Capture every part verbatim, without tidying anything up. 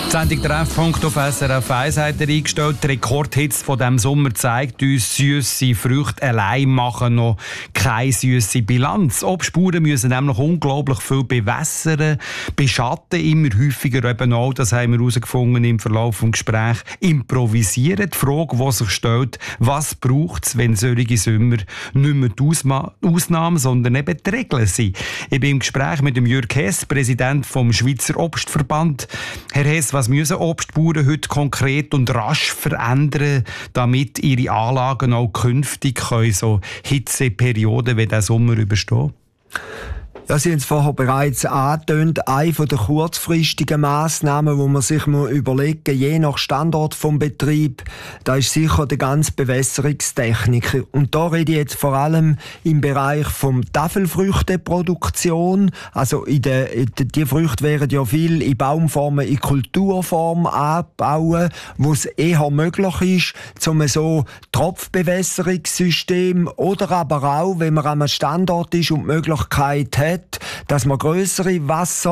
Die Sendung «Treffpunkt» auf S R F eins hat er eingestellt. Die Rekordhitze von diesem Sommer zeigt uns, süsse Früchte allein machen noch keine süsse Bilanz. Obstspuren müssen nämlich unglaublich viel bewässern, beschatten, immer häufiger eben auch, das haben wir herausgefunden im Verlauf des Gesprächs, improvisieren. Die Frage, die sich stellt, was braucht es, wenn solche Sommer nicht mehr die Ausma- Ausnahmen, sondern eben die Regeln sind. Ich bin im Gespräch mit dem Jürg Hess, Präsident vom Schweizer Obstverband. Herr Hess, was müssen Obstbauern heute konkret und rasch verändern, damit ihre Anlagen auch künftig können, so Hitzeperioden wie der Sommer überstehen? Ja, Sie haben es vorher bereits angetönt. Eine der kurzfristigen Massnahmen, die man sich überlegen muss, je nach Standort des Betriebs, da ist sicher die ganze Bewässerungstechnik. Und da rede ich jetzt vor allem im Bereich der Tafelfrüchteproduktion. Also in der, in der, die Früchte werden ja viel in Baumformen, in Kulturform anbauen, wo es eher möglich ist, zum so Tropfbewässerungssystem oder aber auch, wenn man an einem Standort ist und die Möglichkeit hat, dass man grössere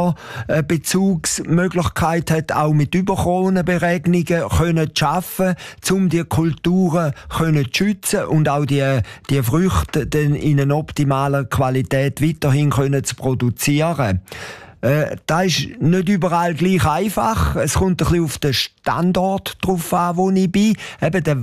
Wasserbezugsmöglichkeit hat, auch mit Überkronenberegnungen können zu schaffen, um die Kulturen können zu schützen und auch die, die Früchte dann in einer optimalen Qualität weiterhin können zu produzieren. Äh, das ist nicht überall gleich einfach. Es kommt ein bisschen auf den Standort drauf an, wo ich bin. Eben die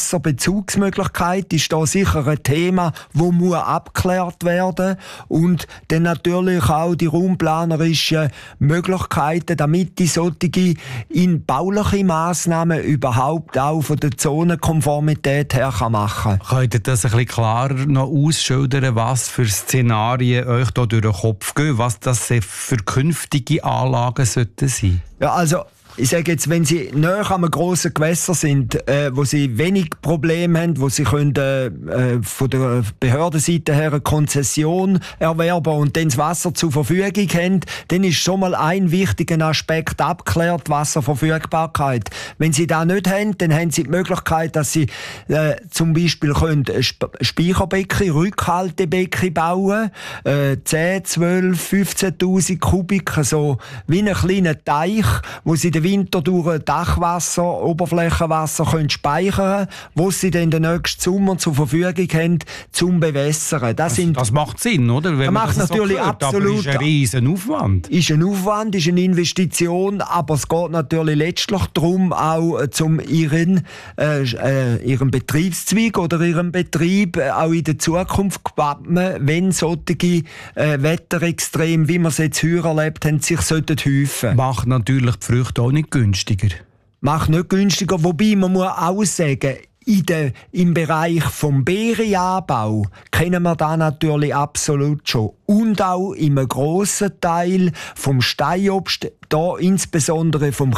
Wasserbezugsmöglichkeit ist da sicher ein Thema, das muss abgeklärt werden. Und dann natürlich auch die raumplanerischen Möglichkeiten, damit die solche in bauliche Massnahmen überhaupt auch von der Zonenkonformität her kann machen kann. Könnt ihr das ein bisschen klarer noch ausschildern, was für Szenarien euch da durch den Kopf gehen, was das für künftige Anlagen sollten sein? Ja, also ich sage jetzt, wenn Sie näher an einem grossen Gewässer sind, äh, wo Sie wenig Probleme haben, wo Sie können, äh, von der Behördenseite her eine Konzession erwerben und dann das Wasser zur Verfügung haben, dann ist schon mal ein wichtiger Aspekt abgeklärt, Wasserverfügbarkeit. Wenn Sie das nicht haben, dann haben Sie die Möglichkeit, dass Sie äh, zum Beispiel können Sp- Speicherbecken, Rückhaltebecken bauen, äh, zehn, zwölf, fünfzehntausend Kubik, so wie einen kleinen Teich, wo Sie den Winter durch Dachwasser, Oberflächenwasser können speichern, wo sie dann den nächsten Sommer zur Verfügung haben, zum Bewässern. Das, sind, das macht Sinn, oder? Wenn das man macht das natürlich so hört, absolut. Aber ist ein riesen Aufwand. Ist ein Aufwand, ist eine Investition, aber es geht natürlich letztlich darum, auch zum ihren, äh, äh, ihren Betriebszweig oder ihren Betrieb äh, auch in der Zukunft gewappnen, wenn solche äh, Wetterextreme, wie wir es jetzt heuer erlebt haben, sich sollten häufen. Macht natürlich die Früchte auch nicht günstiger. Macht nicht günstiger, wobei man muss auch sagen, in der, im Bereich vom Beerenanbau kennen wir da natürlich absolut schon. Und auch in einem grossen Teil vom Steinobst, da insbesondere vom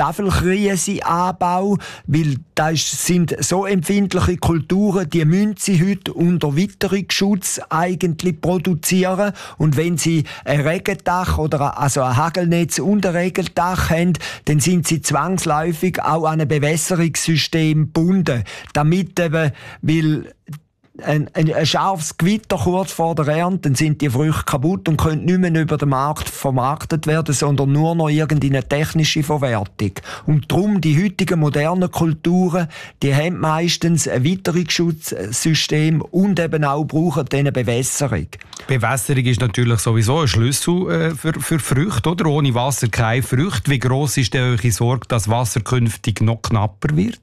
Tafelkrisenanbau, weil das sind so empfindliche Kulturen, die müssen sie heute unter Witterungsschutz eigentlich produzieren. Und wenn sie ein Regendach oder also ein Hagelnetz und ein Regendach haben, dann sind sie zwangsläufig auch an ein Bewässerungssystem gebunden. Damit eben, weil Ein, ein, ein scharfes Gewitter kurz vor der Ernte, dann sind die Früchte kaputt und können nicht mehr über den Markt vermarktet werden, sondern nur noch irgendeine technische Verwertung. Und darum, die heutigen modernen Kulturen, die haben meistens ein Witterungsschutzsystem und eben auch brauchen diese Bewässerung. Bewässerung ist natürlich sowieso ein Schlüssel äh, für, für Früchte, oder? Ohne Wasser keine Früchte. Wie gross ist denn eure Sorge, dass Wasser künftig noch knapper wird?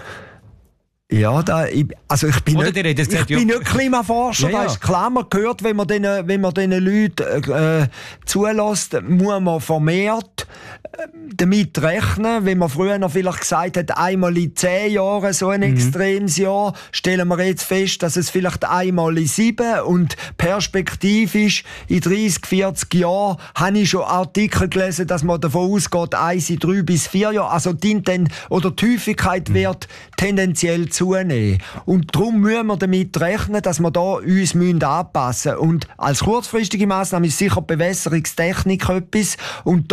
Ja, da, ich, also ich bin, nicht, ich gesagt, bin ja. nicht Klimaforscher, ja, ja. Das ist klar, man hört, wenn man diesen, wenn man diesen Leuten äh, zulässt, muss man vermehrt äh, damit rechnen. Wenn man früher noch vielleicht gesagt hat, einmal in zehn Jahren so ein mhm. extremes Jahr, stellen wir jetzt fest, dass es vielleicht einmal in sieben und perspektivisch in dreißig, vierzig Jahren habe ich schon Artikel gelesen, dass man davon ausgeht, eins in drei bis vier Jahre, also die Inten- oder die Häufigkeit mhm. wird tendenziell zunehmen. Und darum müssen wir damit rechnen, dass wir da uns anpassen müssen. Und als kurzfristige Massnahme ist sicher die Bewässerungstechnik etwas. Und da geht es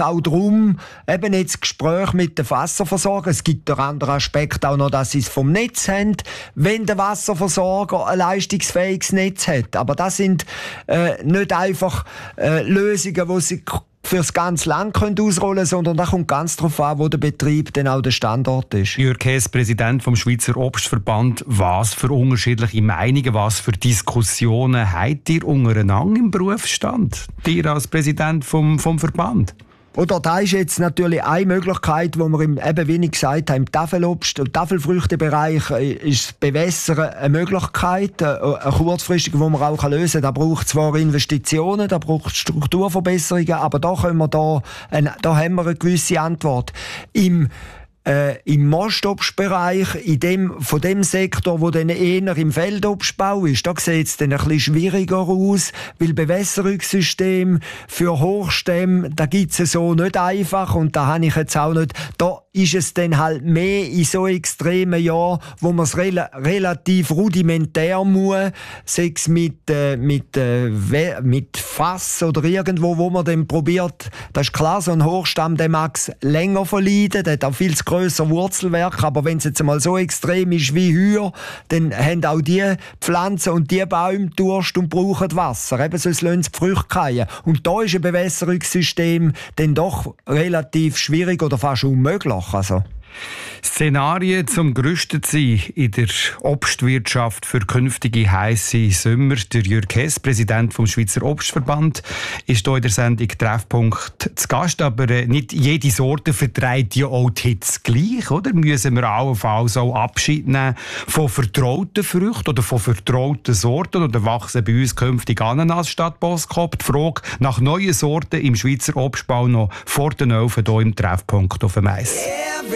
auch darum, eben jetzt Gespräche mit den Wasserversorgern. Es gibt der andere Aspekt auch noch, dass sie es vom Netz haben, wenn der Wasserversorger ein leistungsfähiges Netz hat. Aber das sind äh, nicht einfach äh, Lösungen, die sie fürs ganze Land können ausrollen können, sondern da kommt ganz darauf an, wo der Betrieb denn auch der Standort ist. Jürg Hess, Präsident vom Schweizer Obstverband. Was für unterschiedliche Meinungen, was für Diskussionen habt ihr untereinander im Berufsstand? Ihr als Präsident vom, vom Verband? Oder da ist jetzt natürlich eine Möglichkeit, wo wir im, eben, wie ich gesagt habe, im Tafelobst- und Tafelfrüchtebereich ist das Bewässern eine Möglichkeit, eine kurzfristige, die man auch lösen kann. Da braucht es zwar Investitionen, da braucht es Strukturverbesserungen, aber da, können wir da, eine, da haben wir eine gewisse Antwort. Im Äh, im Mostobstbereich, in dem, von dem Sektor, wo dann eher im Feldobstbau ist, da sieht es dann ein bisschen schwieriger aus, weil Bewässerungssystem für Hochstämme, da gibt es so nicht einfach und da habe ich jetzt auch nicht, da ist es dann halt mehr in so extremen Jahren, wo man es rel- relativ rudimentär muss, sei es mit, äh, mit, äh, we- mit Fass oder irgendwo, wo man dann probiert, das ist klar, so ein Hochstamm, der mag es länger verleiden, der hat auch viel zu grösser Wurzelwerk, aber wenn es jetzt mal so extrem ist wie heuer, dann haben auch die Pflanzen und die Bäume Durst und brauchen Wasser, eben sonst lassen sie die Früchte fallen. Und da ist ein Bewässerungssystem dann doch relativ schwierig oder fast unmöglich. Also. Szenarien zum gerüstet sein in der Obstwirtschaft für künftige heisse Sommer. Der Jürg Hess, Präsident vom Schweizer Obstverband, ist hier in der Sendung Treffpunkt zu Gast. Aber nicht jede Sorte verträgt ja auch die Hitze gleich, oder? Müssen wir allenfalls auch Abschied nehmen von vertrauten Früchten oder von vertrauten Sorten? Oder wachsen bei uns künftig Ananas statt Boskop? Die Frage nach neuen Sorten im Schweizer Obstbau noch vor den Öfen hier im Treffpunkt auf dem Eis.